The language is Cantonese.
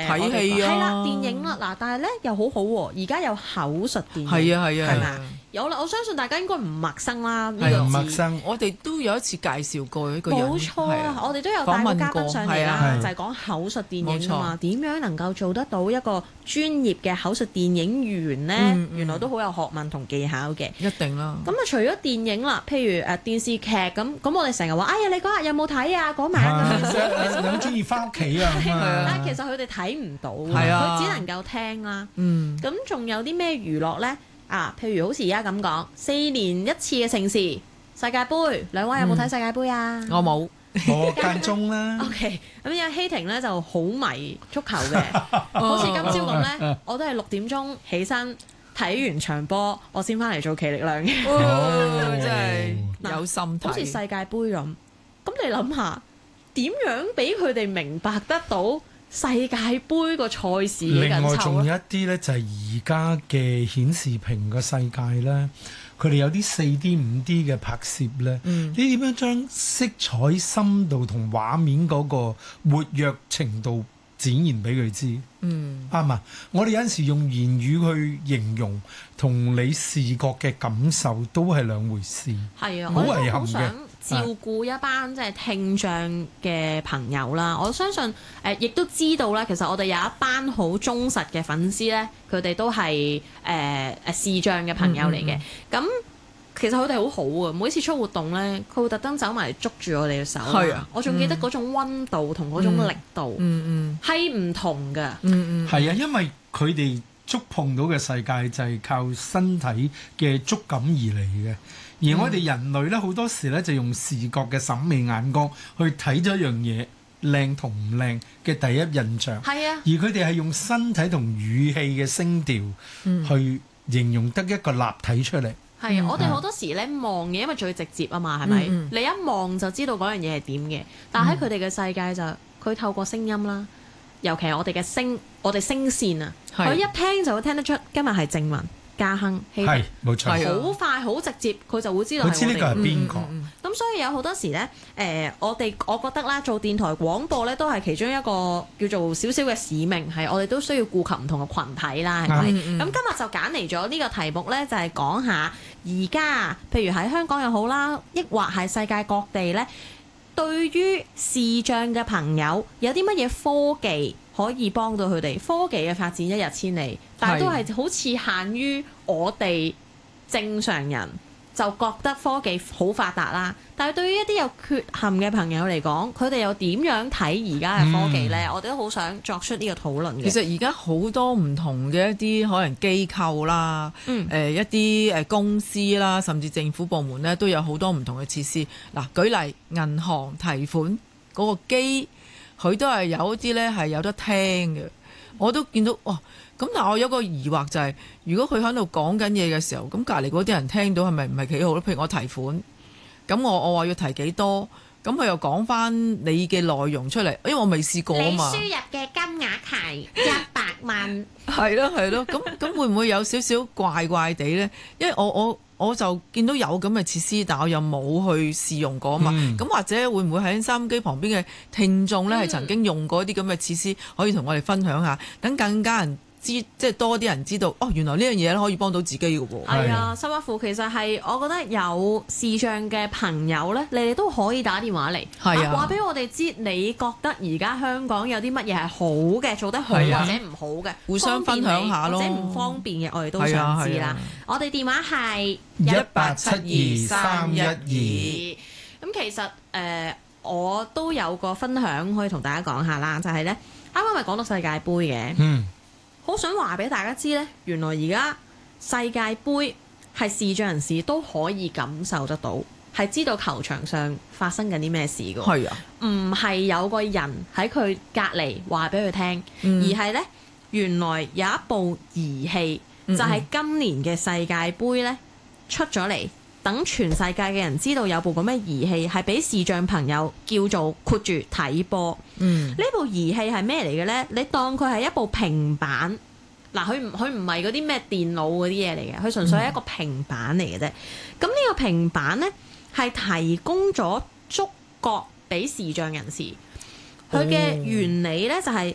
睇戲啊， 係啦，電影啦，嗱，但係咧又好好喎，而家有口述電影， 係啊係啊， 係咪？有啦，我相信大家應該唔陌生啦，呢係唔個字。 陌生。 我哋都有一次介紹過一個人， 冇錯啊！ 係啊我哋都有帶個嘉賓上嚟啦， 訪問過係啊就係講口述電影啊冇錯嘛。點樣能夠做得到一個專業嘅口述電影員呢？原來都好有學問同技巧嘅。 一定啦。 咁啊，除咗電影啦，譬如電視劇咁我哋成日話：哎呀，你嗰日有冇睇啊？嗰晚咁樣。 你好中意翻屋企啊咁啊！ 但係其實佢哋睇唔到㗎， 係啊佢只能夠聽啦。 嗯， 咁仲有啲咩娛樂呢？啊，譬如好似而家咁講，4年一次嘅盛事世界盃，兩位有冇睇世界盃啊？ 我冇。 我間中啦。 OK，咁有希婷咧就好迷足球嘅，好似今朝咁咧，我都係6點鐘起身睇完場波，我先翻嚟做企力量嘅。 真係有心睇。 好似世界盃咁，咁你諗下點樣俾佢哋明白得到世界盃個賽事嘅另外仲有緊湊咧？ 一啲咧，就係而家嘅顯示屏個世界咧，佢哋有啲4D、5D 嘅拍攝咧，你點樣將色彩、深度同畫面嗰個活躍程度展現俾佢知？啱嘛？我哋有陣時用言語去形容，同你視覺嘅感受都係兩回事。 係啊， 好我都遺憾嘅好想照顧一班即係聽障嘅朋友啦。我相信亦都知道啦。其實我哋有一班好忠實嘅粉絲咧，佢哋都係視障嘅朋友嚟嘅。咁其實佢哋好好啊！每次出活動咧，佢會特登走埋嚟捉住我哋嘅手。 係啊， 我仲記得嗰種溫度同嗰種力度，係唔同㗎。 係啊，因為佢哋觸碰到嘅世界就係靠身體嘅觸感而嚟嘅，而我哋人類咧好多時咧就用視覺嘅審美眼光去睇咗一樣嘢靚同唔靚嘅第一印象。 係啊， 而佢哋係用身體同語氣嘅聲調去形容得一個立體出嚟。 係啊，我哋好多時咧望嘢，因為最直接啊嘛，係咪？你一望就知道嗰樣嘢係點嘅。但係喺佢哋嘅世界就佢透過聲音啦，尤其係我哋嘅聲線啊，佢一聽就會聽得出今日係靜文、嘉亨、希係冇錯， 好快好直接，佢就會知道係我哋。 佢知呢個係邊個。 咁所以有好多時咧，我覺得啦，做電台廣播咧，都係其中一個叫做少少嘅使命，係我哋都需要顧及唔同嘅群體啦，係咪？咁今日就揀嚟咗呢個題目咧，就係講下而家，譬如喺香港又好啦，抑或係世界各地咧，對於視障嘅朋友有啲乜嘢科技可以幫到佢哋？科技嘅發展一日千里，但係都係好似限於我哋正常人。就覺得科技好發達啦，但係對於一啲有缺陷嘅朋友嚟講，佢哋又點樣睇而家嘅科技呢？我哋都好想作出呢個討論嘅。 其實而家好多唔同嘅一啲可能機構啦，一啲公司啦，甚至政府部門呢，都有好多唔同嘅設施。嗱，舉例銀行提款嗰個機，佢都係有一啲呢係有得聽嘅。我都見到哇！咁但係我有個疑惑就係，如果佢喺度講緊嘢嘅時候，咁隔離嗰啲人聽到係咪唔係幾好咧？譬如我提款，咁我話要提幾多，咁佢又講翻你嘅內容出嚟，因為我未試過啊嘛。 你輸入嘅金額係100萬。 係咯係咯，咁會唔會有少少怪怪地咧？因為我就見到有咁嘅設施，但我又冇去試用過啊嘛。咁或者會唔會喺收音機旁邊嘅聽眾咧，係曾經用過一啲咁嘅設施，可以同我哋分享下，等更加人即係多啲人知道，哦，原來呢樣嘢咧可以幫到自己嘅喎。 係啊，甚至乎其實係我覺得有視障嘅朋友咧，你哋都可以打電話嚟，話俾我哋知，你覺得而家香港有啲乜嘢係好嘅，做得好或者唔好嘅， 互相分享下咯。 或者唔方便嘅，我哋都想知啦。我哋電話係 1872312。 咁其實我都有個分享可以同大家講下啦，就係咧，啱啱咪講到世界盃嘅。好想話俾大家知呢，原來而家世界盃係視障人士都可以感受得到，係知道球場上發生緊啲咩事㗎。 係啊， 唔係有個人喺佢隔離話俾佢聽，而係呢，原來有一部儀器，就係今年嘅世界盃呢出咗嚟，等全世界嘅人知道有部咁嘅儀器係俾視障朋友叫做括住睇波。呢部儀器係咩嚟嘅呢？你當佢係一部平板，嗱，佢唔係嗰啲咩電腦嗰啲嘢嚟嘅，佢純粹係一個平板嚟嘅啫。咁呢個平板呢，係提供咗觸覺俾視障人士。佢嘅原理呢，就係